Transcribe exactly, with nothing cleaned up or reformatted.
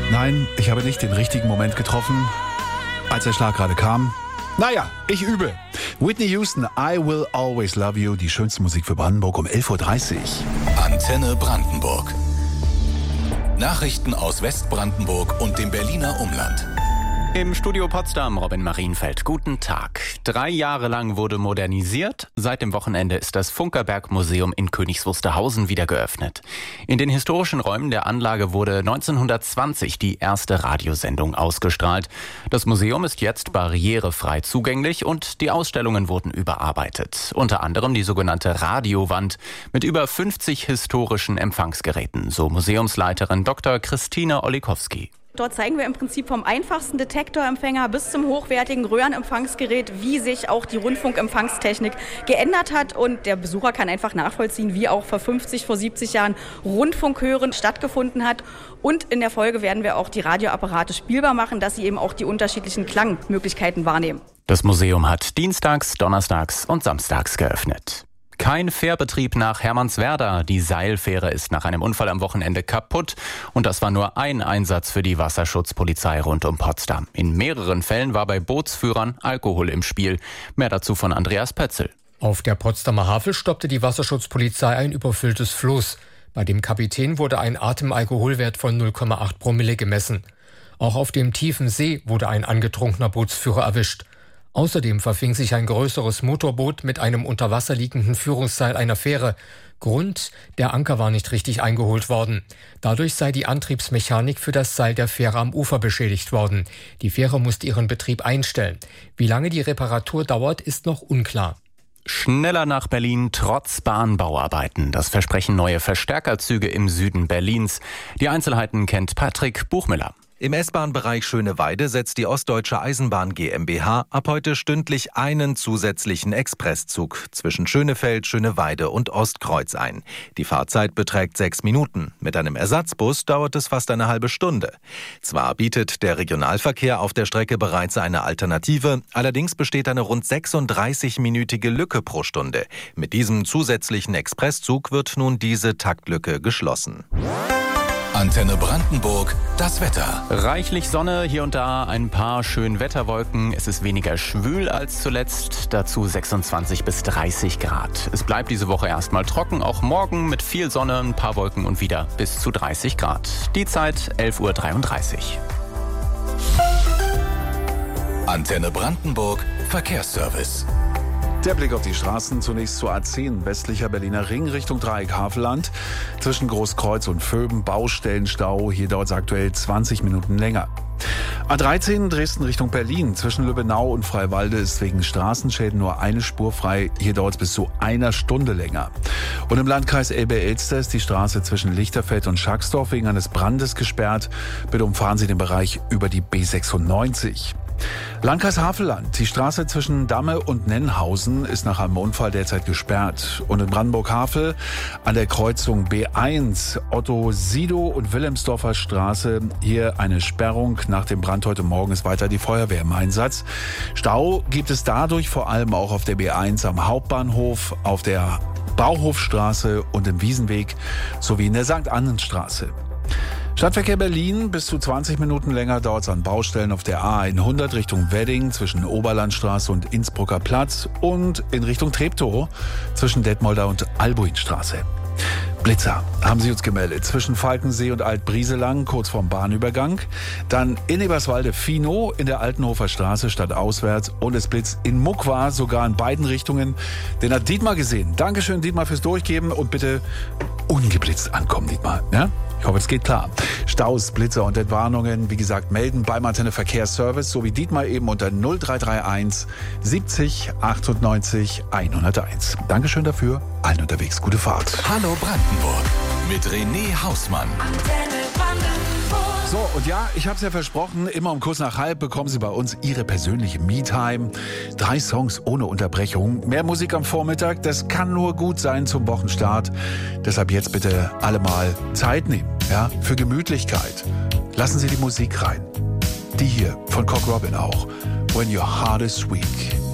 Nein, ich habe nicht den richtigen Moment getroffen, als der Schlag gerade kam. Naja, ich übe. Whitney Houston, I Will Always Love You, die schönste Musik für Brandenburg um elf Uhr dreißig. Antenne Brandenburg. Nachrichten aus Westbrandenburg und dem Berliner Umland. Im Studio Potsdam, Robin Marienfeld. Guten Tag. Drei Jahre lang wurde modernisiert. Seit dem Wochenende ist das Funkerberg-Museum in Königs Wusterhausen wieder geöffnet. In den historischen Räumen der Anlage wurde neunzehnhundertzwanzig die erste Radiosendung ausgestrahlt. Das Museum ist jetzt barrierefrei zugänglich und die Ausstellungen wurden überarbeitet. Unter anderem die sogenannte Radiowand mit über fünfzig historischen Empfangsgeräten, so Museumsleiterin Doktor Christine Olikowski. Dort zeigen wir im Prinzip vom einfachsten Detektorempfänger bis zum hochwertigen Röhrenempfangsgerät, wie sich auch die Rundfunkempfangstechnik geändert hat. Und der Besucher kann einfach nachvollziehen, wie auch vor fünfzig, vor siebzig Jahren Rundfunkhören stattgefunden hat. Und in der Folge werden wir auch die Radioapparate spielbar machen, dass sie eben auch die unterschiedlichen Klangmöglichkeiten wahrnehmen. Das Museum hat dienstags, donnerstags und samstags geöffnet. Kein Fährbetrieb nach Hermannswerda. Die Seilfähre ist nach einem Unfall am Wochenende kaputt. Und das war nur ein Einsatz für die Wasserschutzpolizei rund um Potsdam. In mehreren Fällen war bei Bootsführern Alkohol im Spiel. Mehr dazu von Andreas Pötzl. Auf der Potsdamer Havel stoppte die Wasserschutzpolizei ein überfülltes Floß. Bei dem Kapitän wurde ein Atemalkoholwert von null Komma acht Promille gemessen. Auch auf dem tiefen See wurde ein angetrunkener Bootsführer erwischt. Außerdem verfing sich ein größeres Motorboot mit einem unter Wasser liegenden Führungsseil einer Fähre. Grund: der Anker war nicht richtig eingeholt worden. Dadurch sei die Antriebsmechanik für das Seil der Fähre am Ufer beschädigt worden. Die Fähre musste ihren Betrieb einstellen. Wie lange die Reparatur dauert, ist noch unklar. Schneller nach Berlin trotz Bahnbauarbeiten. Das versprechen neue Verstärkerzüge im Süden Berlins. Die Einzelheiten kennt Patrick Buchmüller. Im S-Bahn-Bereich Schöneweide setzt die Ostdeutsche Eisenbahn GmbH ab heute stündlich einen zusätzlichen Expresszug zwischen Schönefeld, Schöneweide und Ostkreuz ein. Die Fahrzeit beträgt sechs Minuten. Mit einem Ersatzbus dauert es fast eine halbe Stunde. Zwar bietet der Regionalverkehr auf der Strecke bereits eine Alternative, allerdings besteht eine rund sechsunddreißig-minütige Lücke pro Stunde. Mit diesem zusätzlichen Expresszug wird nun diese Taktlücke geschlossen. Antenne Brandenburg, das Wetter. Reichlich Sonne, hier und da ein paar Schönwetterwolken. Es ist weniger schwül als zuletzt, dazu sechsundzwanzig bis dreißig Grad. Es bleibt diese Woche erstmal trocken, auch morgen mit viel Sonne, ein paar Wolken und wieder bis zu dreißig Grad. Die Zeit elf Uhr dreiunddreißig. Antenne Brandenburg, Verkehrsservice. Der Blick auf die Straßen, zunächst zur A zehn, westlicher Berliner Ring Richtung Dreieck Havelland. Zwischen Großkreuz und Vöben, Baustellenstau, hier dauert es aktuell zwanzig Minuten länger. A dreizehn, Dresden Richtung Berlin, zwischen Lübbenau und Freiwalde ist wegen Straßenschäden nur eine Spur frei, hier dauert es bis zu einer Stunde länger. Und im Landkreis Elbe-Elster ist die Straße zwischen Lichterfeld und Schacksdorf wegen eines Brandes gesperrt. Bitte umfahren Sie den Bereich über die B sechsundneunzig. Landkreis Havelland. Die Straße zwischen Damme und Nennhausen ist nach einem Unfall derzeit gesperrt. Und in Brandenburg-Havel an der Kreuzung B eins, Otto-Sido und Wilhelmsdorfer Straße, hier eine Sperrung. Nach dem Brand heute Morgen ist weiter die Feuerwehr im Einsatz. Stau gibt es dadurch vor allem auch auf der B eins am Hauptbahnhof, auf der Bauhofstraße und im Wiesenweg sowie in der Sankt Annenstraße. Stadtverkehr Berlin, bis zu zwanzig Minuten länger dauert es an Baustellen auf der A hundert Richtung Wedding zwischen Oberlandstraße und Innsbrucker Platz und in Richtung Treptow zwischen Detmolder und Albuinstraße. Blitzer haben sie uns gemeldet. Zwischen Falkensee und Altbrieselang, kurz vorm Bahnübergang. Dann in Eberswalde-Fino in der Altenhofer Straße stadtauswärts. Und es blitzt in Muckwa sogar in beiden Richtungen. Den hat Dietmar gesehen. Dankeschön, Dietmar, fürs Durchgeben. Und bitte ungeblitzt ankommen, Dietmar. Ja? Ich hoffe, es geht klar. Staus, Blitzer und Entwarnungen, wie gesagt, melden beim Antenne Verkehrsservice, so wie Dietmar eben unter null drei drei eins siebzig achtundneunzig hunderteins. Dankeschön dafür. Allen unterwegs gute Fahrt. Hallo Brandenburg mit René Hausmann. Antenne Brandenburg. So, und ja, ich habe es ja versprochen, immer um kurz nach halb bekommen Sie bei uns Ihre persönliche Me-Time. Drei Songs ohne Unterbrechung. Mehr Musik am Vormittag, das kann nur gut sein zum Wochenstart. Deshalb jetzt bitte alle mal Zeit nehmen, ja, für Gemütlichkeit. Lassen Sie die Musik rein. Die hier von Cock Robin auch. When Your Heart is Weak.